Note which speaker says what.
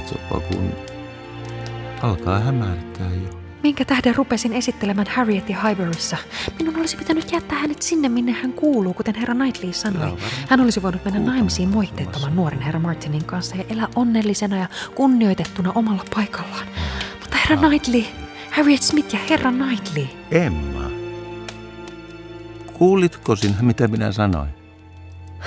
Speaker 1: Katsopa, kun alkaa hämärtää jo.
Speaker 2: Minkä tähden rupesin esittelemään Harrietia Highburyssa? Minun olisi pitänyt jättää hänet sinne, minne hän kuuluu, kuten herra Knightley sanoi. Hän olisi voinut mennä naimisiin moitteettoman nuoren herra Martinin kanssa ja elää onnellisena ja kunnioitettuna omalla paikallaan. Mutta herra Knightley, Harriet Smith ja herra Knightley.
Speaker 1: Emma, kuulitko sinä, mitä minä sanoin?